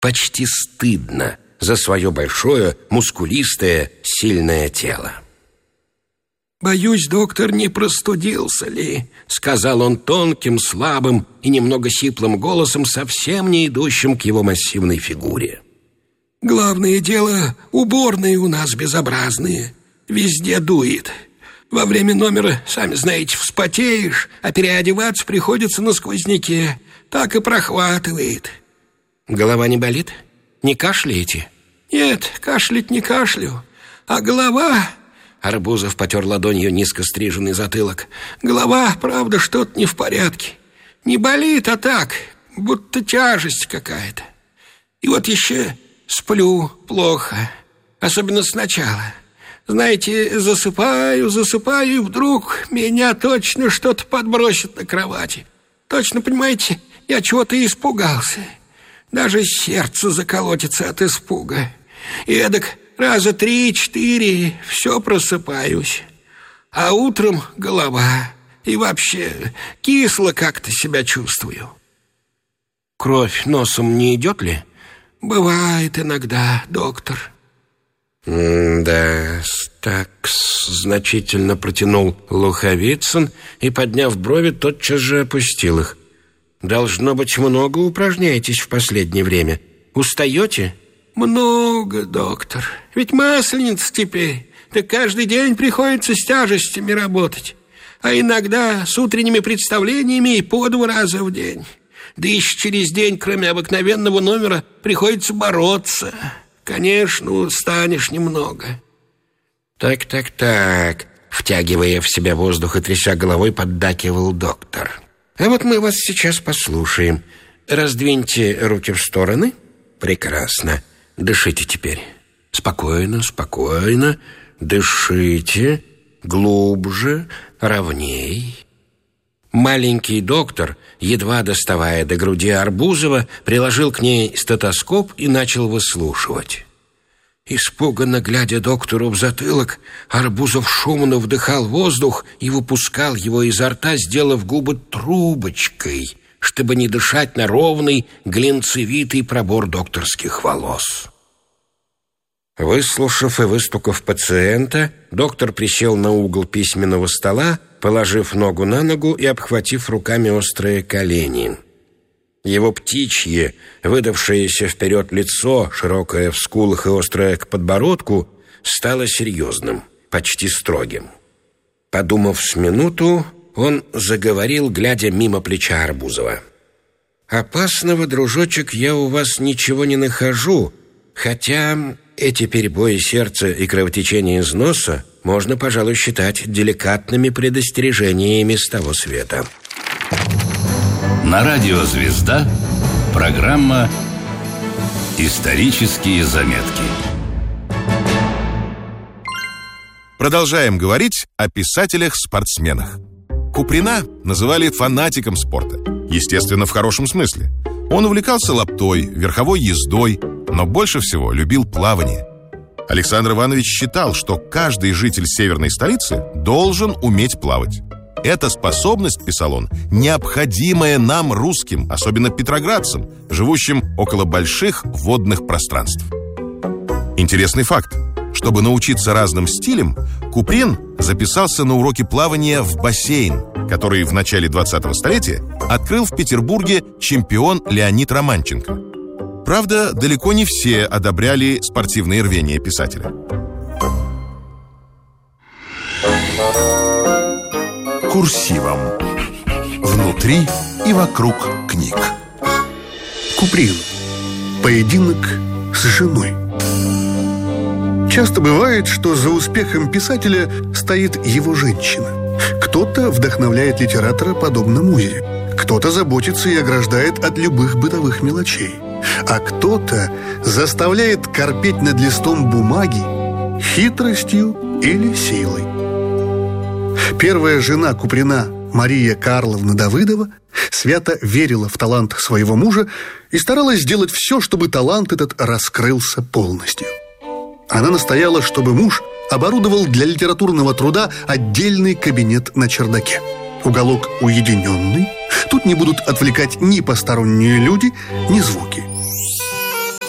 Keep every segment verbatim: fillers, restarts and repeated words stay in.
почти стыдно за свое большое, мускулистое, сильное тело. «Боюсь, доктор, не простудился ли?» — сказал он тонким, слабым и немного сиплым голосом, совсем не идущим к его массивной фигуре. «Главное дело, уборные у нас безобразные. Везде дует. Во время номера, сами знаете, вспотеешь, а переодеваться приходится на сквозняке. Так и прохватывает». «Голова не болит? Не кашляете?» «Нет, кашлять не кашлю. А голова...» Арбузов потер ладонью низко стриженный затылок. «Голова, правда, что-то не в порядке. Не болит, а так, будто тяжесть какая-то. И вот еще сплю плохо, особенно сначала. Знаете, засыпаю, засыпаю, и вдруг меня точно что-то подбросит на кровати. Точно, понимаете, я чего-то испугался. Даже сердце заколотится от испуга. И эдак раза три-четыре все просыпаюсь. А утром голова. И вообще кисло как-то себя чувствую». «Кровь носом не идет ли?» «Бывает иногда, доктор». «Да, так, значительно протянул Луховицын и, подняв брови, тотчас же опустил их. Должно быть, много упражняетесь в последнее время. Устаете?» «Много, доктор. Ведь масленица теперь. Так каждый день приходится с тяжестями работать. А иногда с утренними представлениями и по два раза в день. Да еще через день, кроме обыкновенного номера, приходится бороться. Конечно, устанешь немного». «Так, так, так», — втягивая в себя воздух и тряся головой, поддакивал доктор. «А вот мы вас сейчас послушаем. Раздвиньте руки в стороны. Прекрасно. Дышите теперь. Спокойно, спокойно. Дышите. Глубже, ровней». Маленький доктор, едва доставая до груди Арбузова, приложил к ней стетоскоп и начал выслушивать. Испуганно глядя доктору в затылок, Арбузов шумно вдыхал воздух и выпускал его изо рта, сделав губы трубочкой, чтобы не дышать на ровный глинцевитый пробор докторских волос. Выслушав и выстукав пациента, доктор присел на угол письменного стола, положив ногу на ногу и обхватив руками острые колени. Его птичье, выдавшееся вперед лицо, широкое в скулах и острое к подбородку, стало серьезным, почти строгим. Подумав с минуту, он заговорил, глядя мимо плеча Арбузова. «Опасного, дружочек, я у вас ничего не нахожу, хотя эти перебои сердца и кровотечение из носа можно, пожалуй, считать деликатными предостережениями с того света». На радио «Звезда» программа «Исторические заметки». Продолжаем говорить о писателях-спортсменах. Куприна называли фанатиком спорта. Естественно, в хорошем смысле. Он увлекался лаптой, верховой ездой, но больше всего любил плавание. Александр Иванович считал, что каждый житель северной столицы должен уметь плавать. Эта способность, писал он, необходимая нам, русским, особенно петроградцам, живущим около больших водных пространств. Интересный факт. Чтобы научиться разным стилям, Куприн записался на уроки плавания в бассейн, который в начале двадцатого столетия открыл в Петербурге чемпион Леонид Романченко. Правда, далеко не все одобряли спортивные рвения писателя. Курсивом. Внутри и вокруг книг. Куприн. Поединок с женой. Часто бывает, что за успехом писателя стоит его женщина. Кто-то вдохновляет литератора подобно музе. Кто-то заботится и ограждает от любых бытовых мелочей. А кто-то заставляет корпеть над листом бумаги хитростью или силой. Первая жена Куприна, Мария Карловна Давыдова, свято верила в талант своего мужа и старалась сделать все, чтобы талант этот раскрылся полностью. Она настояла, чтобы муж оборудовал для литературного труда отдельный кабинет на чердаке. Уголок уединенный, тут не будут отвлекать ни посторонние люди, ни звуки.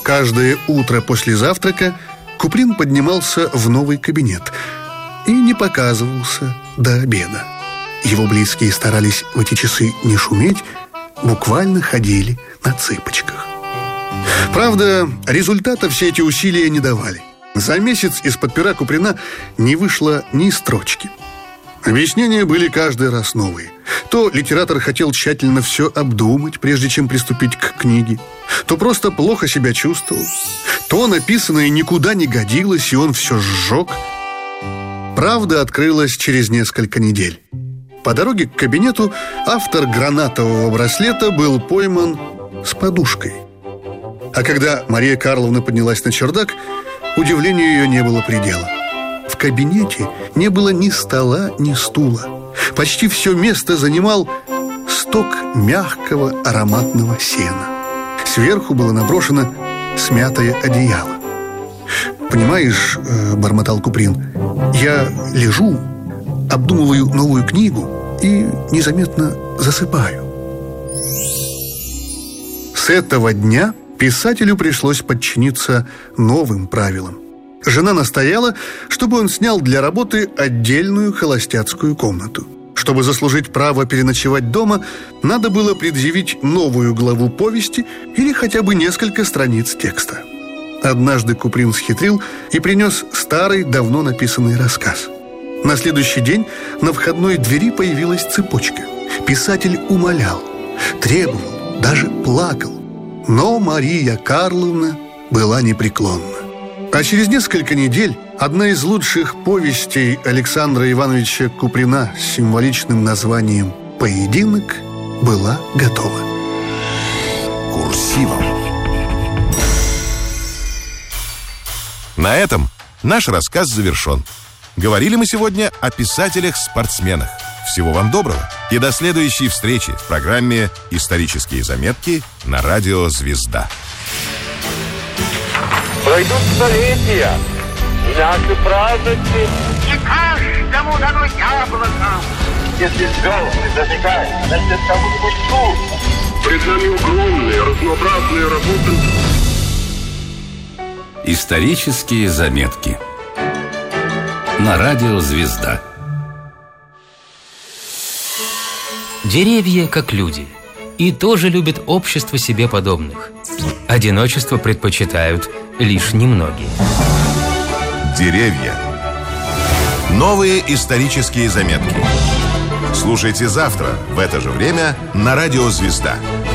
Каждое утро после завтрака Куприн поднимался в новый кабинет и не показывался до обеда. Его близкие старались в эти часы не шуметь, буквально ходили на цыпочках. Правда, результата все эти усилия не давали. За месяц из-под пера Куприна не вышло ни строчки. Объяснения были каждый раз новые. То литератор хотел тщательно все обдумать, прежде чем приступить к книге, то просто плохо себя чувствовал, то написанное никуда не годилось, и он все сжег. Правда открылась через несколько недель. По дороге к кабинету автор гранатового браслета был пойман с подушкой. А когда Мария Карловна поднялась на чердак, удивлению ее не было предела. В кабинете не было ни стола, ни стула. Почти все место занимал сток мягкого ароматного сена. Сверху было наброшено смятое одеяло. «Понимаешь, — бормотал Куприн, — я лежу, обдумываю новую книгу и незаметно засыпаю». С этого дня писателю пришлось подчиниться новым правилам. Жена настояла, чтобы он снял для работы отдельную холостяцкую комнату. Чтобы заслужить право переночевать дома, надо было предъявить новую главу повести или хотя бы несколько страниц текста. Однажды Куприн схитрил и принес старый, давно написанный рассказ. На следующий день на входной двери появилась цепочка. Писатель умолял, требовал, даже плакал. Но Мария Карловна была непреклонна. А через несколько недель одна из лучших повестей Александра Ивановича Куприна с символичным названием «Поединок» была готова. Курсивом. На этом наш рассказ завершен. Говорили мы сегодня о писателях-спортсменах. Всего вам доброго и до следующей встречи в программе «Исторические заметки» на радио «Звезда». Пройдут столетия, и наши праздники. Не каждому дано яблоко. Если звезды зажигают, значит, кому-нибудь тут. Пред нами огромные, разнообразные работы. Исторические заметки на радио «Звезда». Деревья, как люди, и тоже любят общество себе подобных. Одиночество предпочитают лишь немногие. Деревья. Новые исторические заметки. Слушайте завтра в это же время на радио «Звезда».